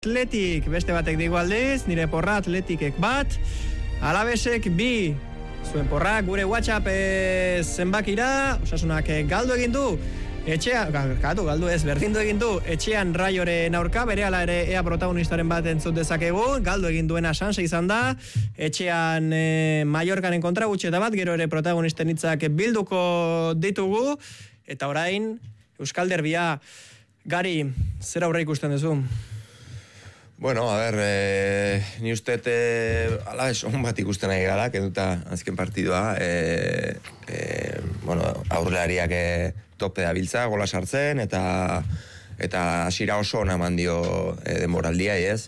Atletik beste batek digu aldiz, nire porra Atletikek bat, Alabesek 2, zuen porra gure WhatsApp zenbakira, Osasunak galdu egin du, galdu ez, berdindu egin du, etxean Raioren aurka, berehala ere ea protagonistaren bat entzut dezakegu, galdu egin duena Sanse izan da, etxean Mallorcanen kontra gutxi eta bat, gero ere protagonisten hitzak bilduko ditugu, eta orain, Euskal Derbia, Gari, zer aurre ikusten duzu? Bueno, a ver, ni uste Alabes on bat ikusten nahi gara, kenduta azken partidua, bueno, aurrelariak tope da biltza, gola sartzen, eta hasiera oso ona eman dio denboraldia, ez?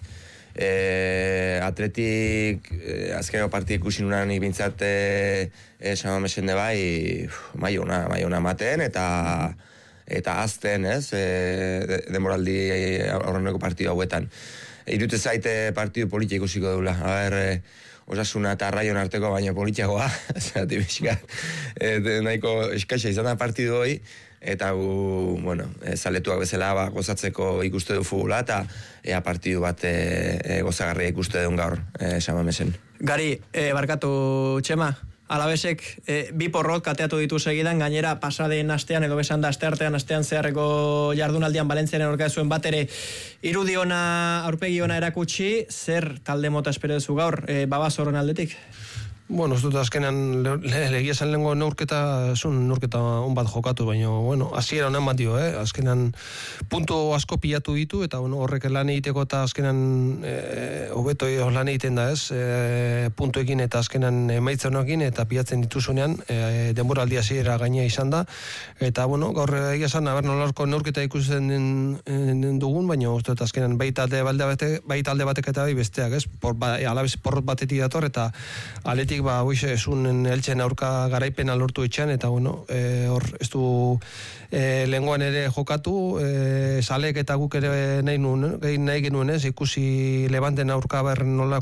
Atletik azkeneko partida ikusi nunan ibintzat San Mamesen de bai, maiona ematen, eta azten, ez? Denboraldi aurreneko partida hauetan. Irute zaite partidu politia ikusiko deula. A ber, Osasuna eta Raion arteko baina politiagoa, zerati bizka, nahiko eskaisa izan da partidu hoi, eta gu, bueno, zaletuak bezala gozatzeko ikuste du futbola, eta ea partidu bat gozagarria ikuste duen gaur, San Mamesen. Gari, barkatu Txema, Alabesek 2 porrot kateatu ditu segidan, gainera pasaden astean edo besan da astean zeharreko jardunaldian Valentziaren aurka zuen bat ere irudi ona, aurpegi ona erakutsi, zer talde mota espero duzu gaur, Babazoron aldetik? Bueno, ez dut azkenan legia esan lehenko neurketa on bat jokatu, baina, bueno, hasiera honen bat dio, azkenan puntu asko pilatu ditu, eta bueno, horrek lan egiteko eta azkenan hobeto lan egiten da, ez, puntuekin eta azkenan emaitza honekin, eta pilatzen dituzunean, denboraldi hasiera gaina izan da, eta bueno, gaur egia esan, nolarko neurketa ikusten dugun, baina uste dut azkenan bai talde batek eta bai besteak, ez, Alabes porrot batetik dator, eta Atletik esun eltzen aurka garaipena lortu etxean, eta bueno, hor ez du lenguan ere jokatu, salek eta guk ere nahi genuen, ez, ikusi Levanten aurka ber nola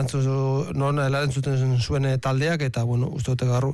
erantzuten zuen taldeak, eta bueno, uste dute garru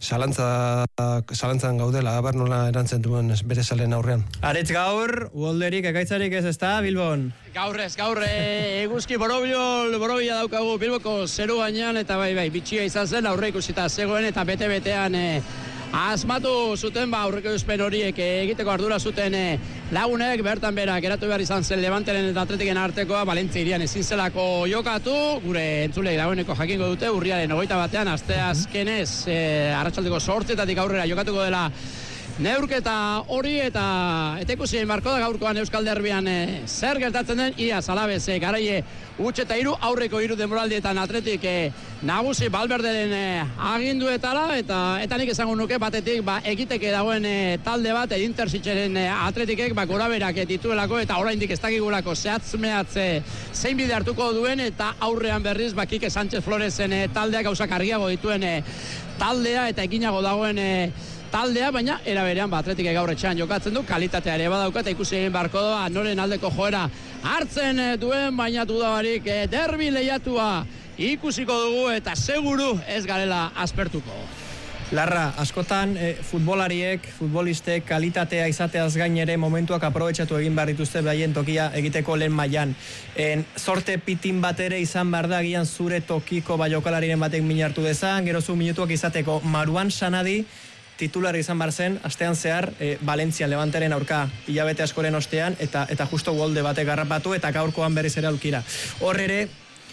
zalantzan gaudela, ber nola erantzen duen bere zalen aurrean. Aretz gaur, uolderik, ekaitzarik ez da, Bilbon? Gaur eguzki borobila daukagu Bilboko zeru gainean, eta bai, bitxia izan zen, aurre ikusita zegoen, eta bete-betean asmatu zuten, aurreko euspen horiek egiteko ardura zuten lagunek, bertan bera geratu behar izan zen Levanteren eta Atletiken artekoa, Valentzia irian ezin zelako jokatu, gure entzuleek dagoeneko jakingo dute, urriaren 21 aste azkenez, arratsaldeko 8 aurrera jokatuko dela neurketa hori, eta ikusien barko da gaurkoan Euskal Derbian zer gertatzen den, iaz Alabes garaie utxe eta 3 aurreko 3 denboraldietan Atletik nagusi Valverderen aginduetara, eta nik esango nuke batetik egiteke dagoen talde bat Intersitxeren Atletikek goraberak dituelako, eta oraindik ez dakigulako zehatz-mehatz zein bide hartuko duen, eta aurrean berriz Kike Sánchez Florezen taldeak gauzak argiago dituen taldea, eta ekinago dagoen taldea, baina eraberean Atletik gaur etxean jokatzen du, kalitatea ere badauka, eta ikusi egin barko doa noren aldeko joera hartzen duen, baina dudabarik derbi lehiatua ikusiko dugu, eta seguru ez garela aspertuko. Larra, askotan futbolistek kalitatea izateaz gain ere momentuak aprobetxatu egin behar dituzte behaien tokia egiteko lehen mailan. Zorte pitin bat ere izan behar da agian zure tokiko jokalariren batek min hartu dezan, gero zu minutuak izateko. Maruan Sanadi titular izan bar zen, astean zehar Valentzia Levanteren aurka hilabete askoren ostean, eta justo golde batek garrapatu, eta gaurkoan berriz ere aukira. Hor ere,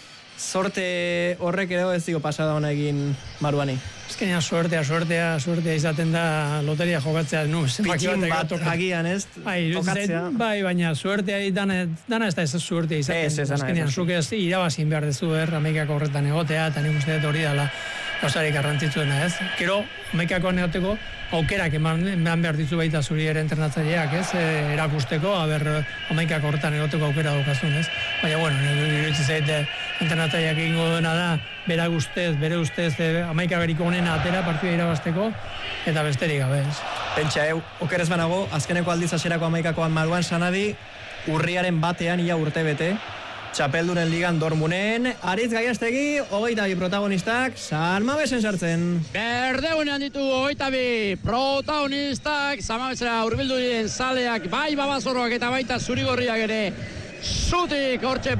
sorte horrek ere ez digo pasada hona egin Maruani. Azkenean suertea izaten da loteria jokatzea, Pikin bat agian, ez? Tokatzea. Bai, baina suertea dana ez da ez suertea izaten. Azkenean zuk ez irabazin behar dezu, Amaikako horretan egotea, eta nik uste dut hori dela gauzarik garrantzitsuena, ez? Gero, Amaikakoan egoteko aukerak eman behar ditu baita zuri ere entrenatzaileak, ez? Erakusteko, Amaikako horretan egoteko aukera daukazun, ez? Baina, bueno, iruditzen zaite entrenatzaileak egingo duena da, bere ustez, Amaikagariko honena atera partida irabazteko, eta besterik gabe, ez? Pentsa, okerez banago, azkeneko aldiz hasierako Amaikakoan Maruan Sanadi, urriaren batean ia urte bete, Txapeldunen ligan Dormunen, Aritz Gaiastegi, 22 protagonistak, San Mamesen sartzen. Berdeunean ditu 22 protagonistak, San Mamesera hurbildu diren zaleak, bai Babazorroak eta baita Zurigorriak ere zutik, hortxe